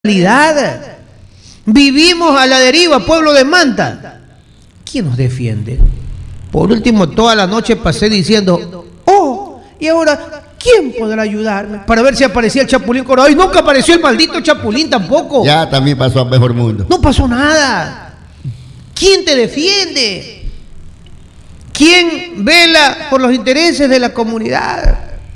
realidad. Vivimos a la deriva, pueblo de Manta. ¿Quién nos defiende? Por último, toda la noche pasé diciendo, oh, y ahora, ¿quién podrá ayudarme? Para ver si aparecía el Chapulín Colorado. Y nunca apareció el maldito Chapulín tampoco. Ya también pasó a Mejor Mundo. No pasó nada. ¿Quién te defiende? ¿Quién vela por los intereses de la comunidad?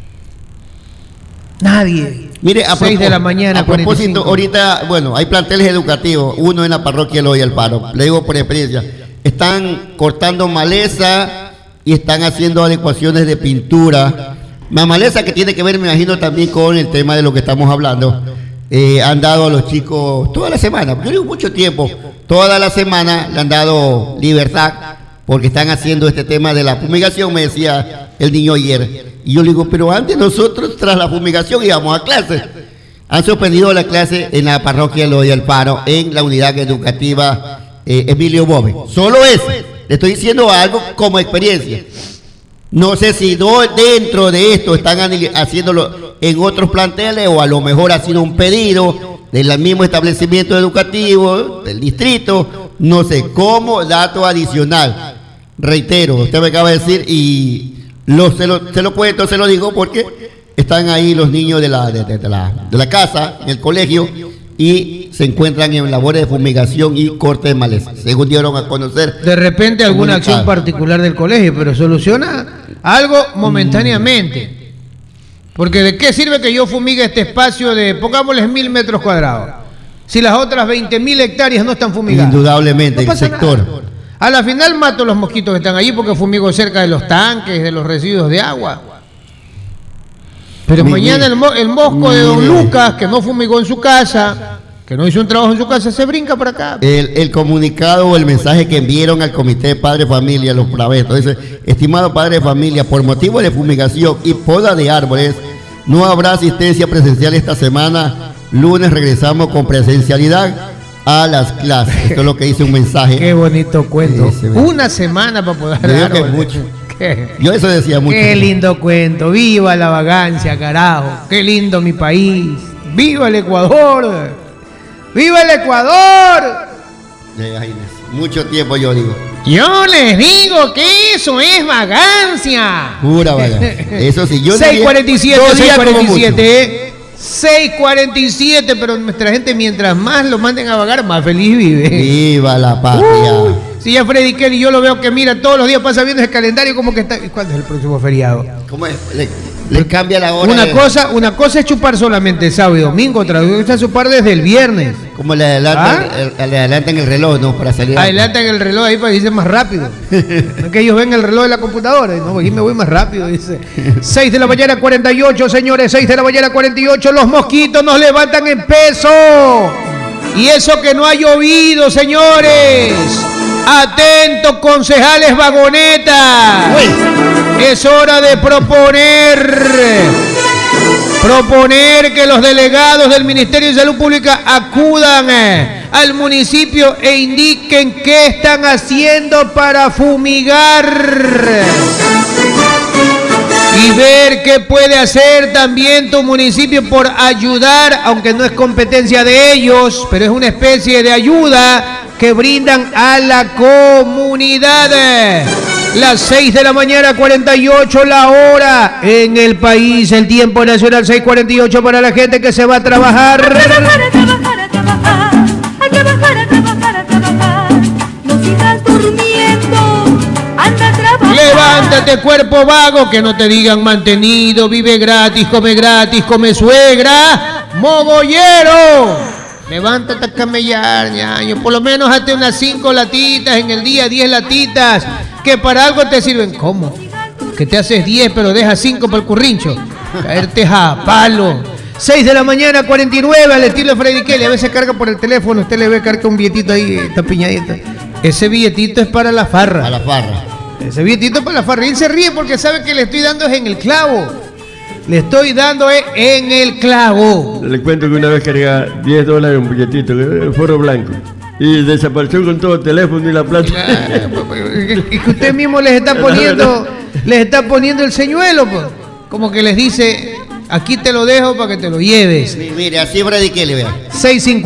Nadie. Mire, a 6 de la mañana. A propósito, 45. Ahorita, bueno, hay planteles educativos, uno en la parroquia Eloy al Paro, le digo por experiencia, están cortando maleza y están haciendo adecuaciones de pintura. La maleza que tiene que ver, me imagino, también con el tema de lo que estamos hablando. Han dado a los chicos toda la semana, yo digo mucho tiempo, toda la semana le han dado libertad porque están haciendo este tema de la fumigación, me decía el niño ayer. Y yo le digo, pero antes nosotros tras la fumigación íbamos a clase. Han suspendido la clase en la parroquia Eloy al Paro, en la unidad educativa Emilio Bobe. Solo eso, le estoy diciendo algo como experiencia. No sé si dentro de esto están haciéndolo en otros planteles o a lo mejor ha sido un pedido del mismo establecimiento educativo, del distrito, no sé, como dato adicional. Reitero, usted me acaba de decir y se lo cuento, se lo digo porque están ahí los niños de la casa, en el colegio, y se encuentran en labores de fumigación y corte de maleza, según dieron a conocer. De repente alguna acción particular del colegio, pero soluciona algo momentáneamente. Porque ¿de qué sirve que yo fumigue este espacio de, pongámosles 1000 metros cuadrados, si las otras 20.000 hectáreas no están fumigadas? Indudablemente, no pasa el sector. Nada. A la final mato los mosquitos que están allí porque fumigo cerca de los tanques, de los residuos de agua. Pero mañana el mosco de don Lucas, que no fumigó en su casa, que no hizo un trabajo en su casa, se brinca para acá. El comunicado o el mensaje que enviaron al Comité de Padre de Familia, los Pravetos, dice, estimado padre de familia, por motivo de fumigación y poda de árboles, no habrá asistencia presencial esta semana. Lunes regresamos con presencialidad a las clases. Esto es lo que dice un mensaje. Qué bonito cuento. Una semana para poder dar. Que mucho. Yo eso decía mucho. Qué lindo cuento. Viva la vagancia, carajo. Qué lindo mi país. Viva el Ecuador. Viva el Ecuador. Mucho tiempo yo digo. Yo les digo que eso es vagancia. Pura vagancia. Eso sí, yo 6:47, 6:47. 6:47, pero nuestra gente mientras más lo manden a vagar, más feliz vive. ¡Viva la patria! Si ya Freddy Kelly yo lo veo que mira, todos los días pasa viendo ese calendario como que está. ¿Cuándo es el próximo feriado? ¿Cómo es? Le cambia la hora. Una cosa es chupar solamente sábado y domingo, otra cosa es chupar desde el viernes. Como le adelantan el reloj, ¿no? Para salir. Adelantan el reloj ahí para irse más rápido. No es que ellos ven el reloj de la computadora. No, aquí me voy más rápido, dice. 6 de la mañana 48, señores, 6 de la mañana 48. Los mosquitos nos levantan en peso. Y eso que no ha llovido, señores. Atentos, concejales vagonetas. Es hora de proponer que los delegados del Ministerio de Salud Pública acudan al municipio e indiquen qué están haciendo para fumigar y ver qué puede hacer también tu municipio por ayudar, aunque no es competencia de ellos, pero es una especie de ayuda que brindan a la comunidad. Las 6 de la mañana 48 la hora en el país, el tiempo nacional 6:48 para la gente que se va a trabajar. A trabajar. No sigas durmiendo, anda a trabajar. Levántate, cuerpo vago, que no te digan mantenido, vive gratis, come suegra, mogollero. Levántate a camellar, ñaño. Por lo menos hazte unas 5 latitas en el día, 10 latitas, que para algo te sirven. ¿Cómo? Que te haces 10, pero dejas 5 para el currincho. Caerte a palo. 6 de la mañana, 49, al estilo de Freddy Kelly. A veces carga por el teléfono, usted le ve carga un billetito ahí, está piñadita. Ese billetito es para la farra. Para la farra. Ese billetito es para la farra. Y él se ríe porque sabe que le estoy dando es en el clavo. Le estoy dando en el clavo. Le cuento que una vez cargaba $10 en un billetito, el forro blanco, y desapareció con todo el teléfono y la plata. Y que usted mismo les está poniendo el señuelo, pues. Como que les dice, Aquí te lo dejo para que te lo lleves. Mire, así prediqué, le vea. 650.